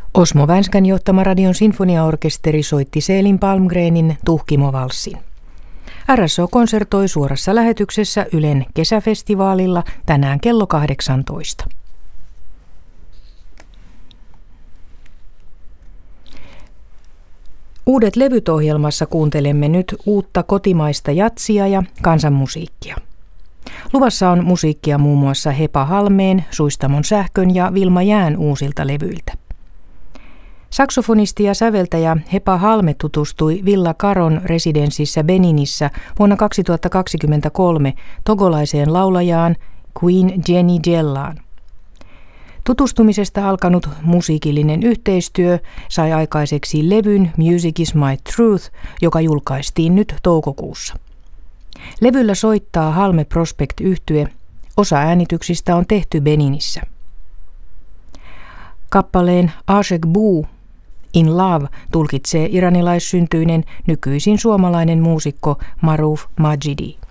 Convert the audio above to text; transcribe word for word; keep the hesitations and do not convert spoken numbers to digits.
Osmo Vänskän johtama Radion sinfoniaorkesteri soitti Selin Palmgrenin Tuhkimo-valssin. R S O konsertoi suorassa lähetyksessä Ylen kesäfestivaalilla tänään kello kahdeksantoista. Uudet levyt -ohjelmassa kuuntelemme nyt uutta kotimaista jatsia ja kansanmusiikkia. Luvassa on musiikkia muun muassa Hepa Halmeen, Suistamon Sähkön ja Vilma Jään uusilta levyiltä. Saksofonisti ja säveltäjä Hepa Halme tutustui Villa Caron residenssissä Beninissä vuonna kaksituhattakaksikymmentäkolme togolaiseen laulajaan Queen Jenny Jellaan. Tutustumisesta alkanut musiikillinen yhteistyö sai aikaiseksi levyn Music is my truth, joka julkaistiin nyt toukokuussa. Levyllä soittaa Halme Prospect-yhtye. Osa äänityksistä on tehty Beninissä. Kappaleen Ashek Boo In Love tulkitsee iranilaissyntyinen nykyisin suomalainen muusikko Maruf Majidi.